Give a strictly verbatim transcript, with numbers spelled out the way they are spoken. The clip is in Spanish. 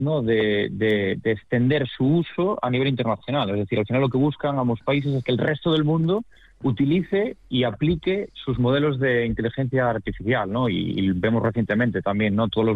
¿no? de, de, de extender su uso a nivel internacional. Es decir, al final lo que buscan ambos países es que el resto del mundo utilice y aplique sus modelos de inteligencia artificial, ¿no? Y, y vemos recientemente también, ¿no? Todos los